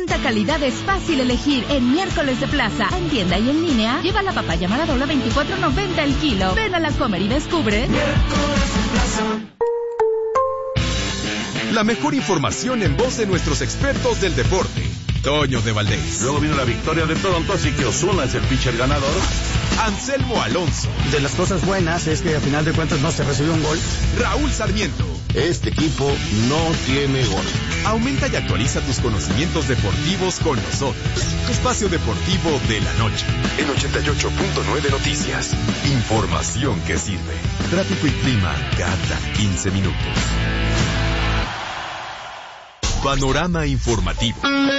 tanta calidad es fácil elegir. En Miércoles de Plaza, en tienda y en línea, lleva la papaya Maradona 24.90 el kilo. Ven a la Comer y descubre. Miércoles de Plaza. La mejor información en voz de nuestros expertos del deporte. Toño de Valdés. Luego vino la victoria de Toronto, así que Ozuna es el pitcher ganador. Anselmo Alonso. De las cosas buenas es que a final de cuentas no se recibió un gol. Raúl Sarmiento. Este equipo no tiene gol. Aumenta y actualiza tus conocimientos deportivos con nosotros. Tu espacio deportivo de la noche. En 88.9 Noticias. Información que sirve. Tráfico y clima cada 15 minutos. Panorama informativo.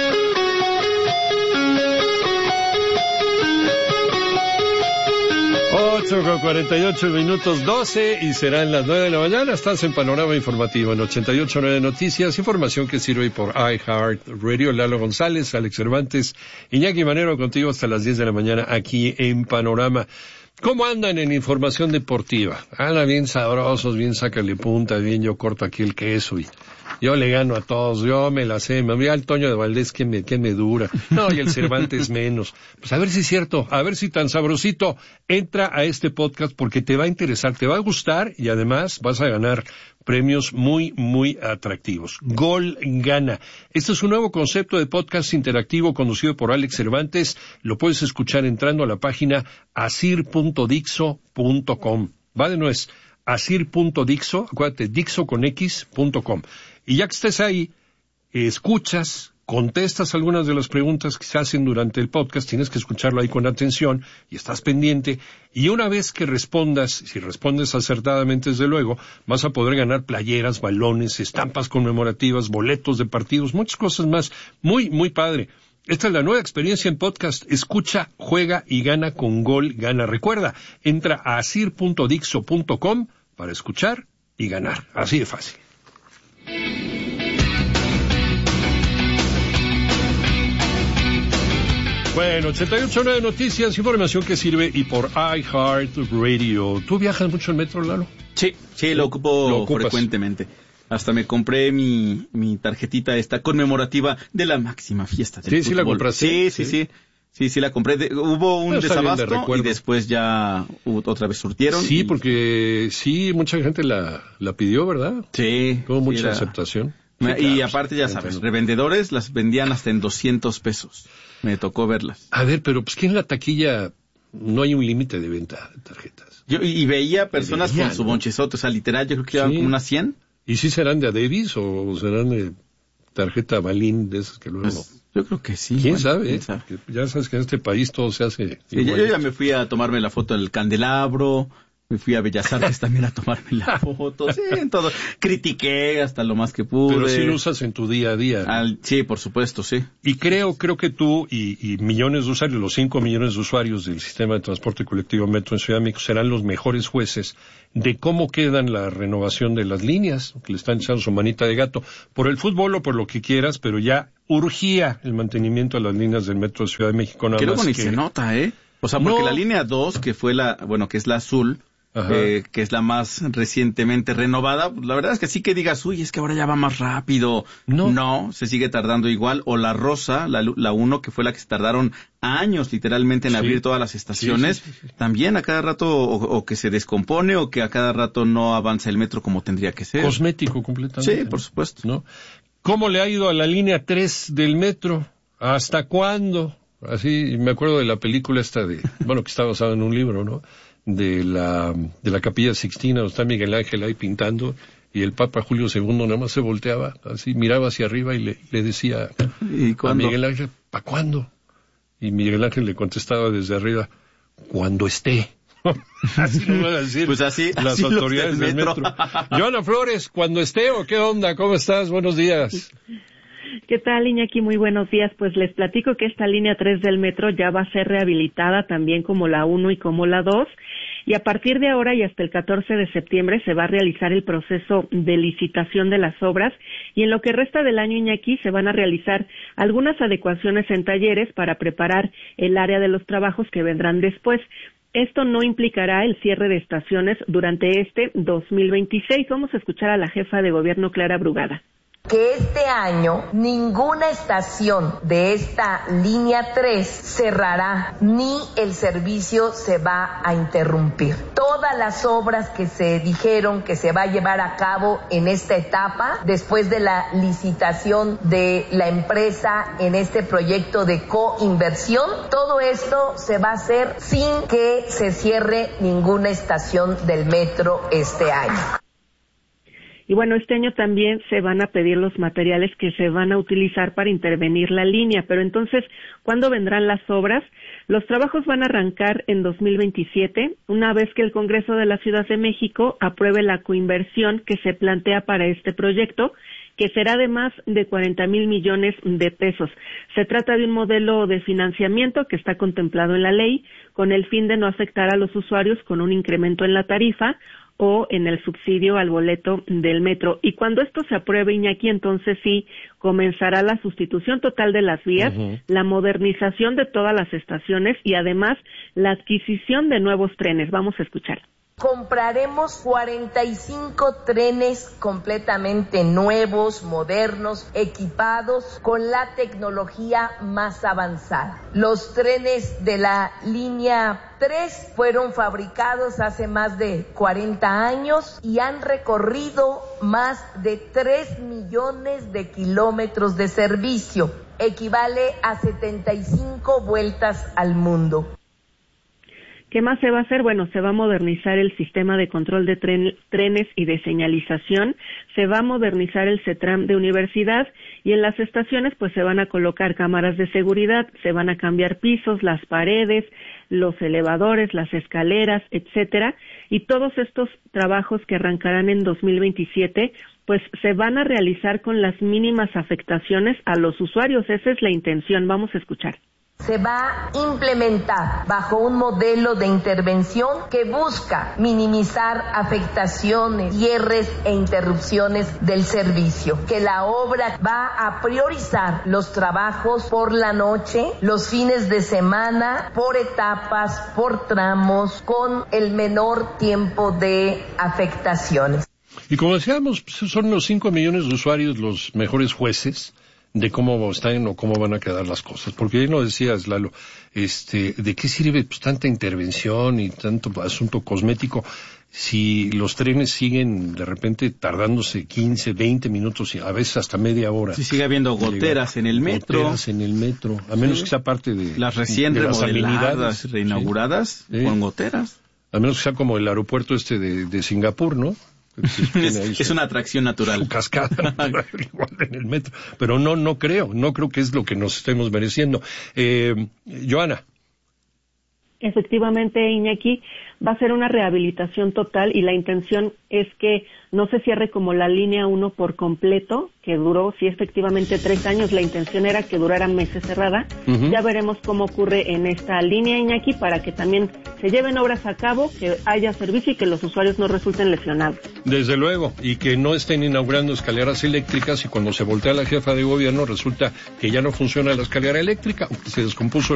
8:48 12 y serán las 9 de la mañana. Estás en Panorama Informativo en 88.9 Noticias. Información que sirve por iHeart Radio. Lalo González, Alex Cervantes, Iñaki Manero contigo hasta las 10 de la mañana aquí en Panorama. ¿Cómo andan en información deportiva? Andan bien sabrosos, bien sácale punta, bien yo corto aquí el queso y yo le gano a todos, yo me la sé, me al Toño de Valdés que me dura. No, y el Cervantes menos. Pues a ver si es cierto, a ver si tan sabrosito entra a este podcast porque te va a interesar, te va a gustar y además vas a ganar premios muy, muy atractivos. Gol Gana. Este es un nuevo concepto de podcast interactivo conducido por Alex Cervantes. Lo puedes escuchar entrando a la página asir.dixo.com. Va de nuez, asir.dixo, acuérdate, dixo con x.com. Y ya que estés ahí, escuchas, contestas algunas de las preguntas que se hacen durante el podcast, tienes que escucharlo ahí con atención y estás pendiente, y una vez que respondas, si respondes acertadamente desde luego, vas a poder ganar playeras, balones, estampas conmemorativas, boletos de partidos, muchas cosas más, muy, muy padre. Esta es la nueva experiencia en podcast, escucha, juega y gana con Gol Gana. Recuerda, entra a asir.dixo.com para escuchar y ganar, así de fácil. Bueno, 88.9 Noticias, información que sirve y por iHeart Radio. ¿Tú viajas mucho en metro, Lalo? Sí, lo ocupo frecuentemente. Hasta me compré mi tarjetita esta conmemorativa de la máxima fiesta del fútbol. ¿Sí la compraste? Sí, la compré. Hubo un desabasto y después ya otra vez surtieron. Sí, porque sí, mucha gente la pidió, ¿verdad? Sí. Tuvo mucha aceptación. Y aparte, ya sabes, revendedores las vendían hasta en $200. Me tocó verlas. A ver, pero pues que en la taquilla no hay un límite de venta de tarjetas. Y veía personas con su bonchezote, o sea, literal, yo creo que llevaban como unas 100. ¿Y si serán de Davis o serán de tarjeta Balín, de esas que luego... Pues, yo creo que sí. ¿Quién sabe? Ya sabes que en este país todo se hace... Sí, yo ya me fui a tomarme la foto del candelabro, me fui a Bellas Artes también a tomarme la foto, sí, en todo. Critiqué hasta lo más que pude. Pero sí lo usas en tu día a día, ¿no? Sí, por supuesto, sí. Y creo que tú y millones de usuarios, los 5 millones de usuarios del sistema de transporte colectivo Metro en Ciudad de México serán los mejores jueces de cómo quedan la renovación de las líneas, que le están echando su manita de gato, por el fútbol o por lo que quieras, pero ya urgía el mantenimiento de las líneas del Metro de Ciudad de México. Que luego ni se nota, ¿eh? O sea, porque la línea 2, que fue que es la azul, que es la más recientemente renovada, la verdad es que sí que digas, uy, es que ahora ya va más rápido. No, se sigue tardando igual. O la rosa, la 1, que fue la que se tardaron años literalmente en abrir todas las estaciones, también a cada rato o que se descompone o que a cada rato no avanza el metro como tendría que ser. Cosmético completamente. Sí, por supuesto. ¿No? ¿Cómo le ha ido a la línea 3 del metro? ¿Hasta cuándo? Así, me acuerdo de la película esta que está basada en un libro, ¿no? De la Capilla Sixtina, donde está Miguel Ángel ahí pintando, y el Papa Julio II nada más se volteaba, así, miraba hacia arriba y le decía a Miguel Ángel, ¿para cuándo? Y Miguel Ángel le contestaba desde arriba, cuando esté. Así lo van a decir pues así las autoridades del metro. Joana Flores, ¿cuando esté o qué onda? ¿Cómo estás? Buenos días. ¿Qué tal, Iñaki? Muy buenos días. Pues les platico que esta línea 3 del metro ya va a ser rehabilitada también como la 1 y como la 2. Y a partir de ahora y hasta el 14 de septiembre se va a realizar el proceso de licitación de las obras. Y en lo que resta del año, Iñaki, se van a realizar algunas adecuaciones en talleres para preparar el área de los trabajos que vendrán después. Esto no implicará el cierre de estaciones durante este 2026. Vamos a escuchar a la jefa de gobierno, Clara Brugada. que este año ninguna estación de esta línea 3 cerrará ni el servicio se va a interrumpir. Todas las obras que se dijeron que se va a llevar a cabo en esta etapa, después de la licitación de la empresa en este proyecto de coinversión, todo esto se va a hacer sin que se cierre ninguna estación del metro este año. Y bueno, este año también se van a pedir los materiales que se van a utilizar para intervenir la línea, pero entonces, ¿cuándo vendrán las obras? Los trabajos van a arrancar en 2027, una vez que el Congreso de la Ciudad de México apruebe la coinversión que se plantea para este proyecto, que será de más de 40,000 millones de pesos. Se trata de un modelo de financiamiento que está contemplado en la ley, con el fin de no afectar a los usuarios con un incremento en la tarifa o en el subsidio al boleto del metro. Y cuando esto se apruebe, Iñaki, entonces sí comenzará la sustitución total de las vías, la modernización de todas las estaciones y además la adquisición de nuevos trenes. Vamos a escuchar. Compraremos 45 trenes completamente nuevos, modernos, equipados con la tecnología más avanzada. Los trenes de la línea 3 fueron fabricados hace más de 40 años y han recorrido más de 3 millones de kilómetros de servicio. Equivale a 75 vueltas al mundo. ¿Qué más se va a hacer? Bueno, se va a modernizar el sistema de control de trenes y de señalización, se va a modernizar el CETRAM de universidad y en las estaciones pues se van a colocar cámaras de seguridad, se van a cambiar pisos, las paredes, los elevadores, las escaleras, etcétera, y todos estos trabajos que arrancarán en 2027 pues se van a realizar con las mínimas afectaciones a los usuarios. Esa es la intención. Vamos a escuchar. Se va a implementar bajo un modelo de intervención que busca minimizar afectaciones, cierres e interrupciones del servicio, que la obra va a priorizar los trabajos por la noche, los fines de semana, por etapas, por tramos, con el menor tiempo de afectaciones. Y como decíamos, son los 5 millones de usuarios los mejores jueces de cómo están o cómo van a quedar las cosas. Porque ahí lo decías, Lalo, ¿de qué sirve pues tanta intervención y tanto asunto cosmético si los trenes siguen de repente tardándose 15, 20 minutos y a veces hasta media hora? Si sigue habiendo goteras en el metro. Goteras en el metro, a menos que sea parte de las recién remodeladas, reinauguradas, con goteras. A menos que sea como el aeropuerto de Singapur, ¿no? Es una atracción natural. Su cascada natural, igual en el metro. Pero no creo que es lo que nos estemos mereciendo. Joana. Efectivamente, Iñaki, va a ser una rehabilitación total y la intención es que no se cierre como la línea 1 por completo, que duró, sí, efectivamente 3 años, la intención era que durara meses cerrada. Ya veremos cómo ocurre en esta línea, Iñaki, para que también se lleven obras a cabo, que haya servicio y que los usuarios no resulten lesionados. Desde luego, y que no estén inaugurando escaleras eléctricas y cuando se voltea la jefa de gobierno resulta que ya no funciona la escalera eléctrica, o que se descompuso